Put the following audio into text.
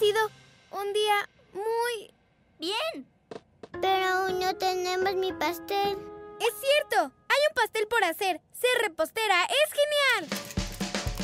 sido un día muy... bien. Pero aún no tenemos mi pastel. ¡Es cierto! Hay un pastel por hacer. Ser repostera es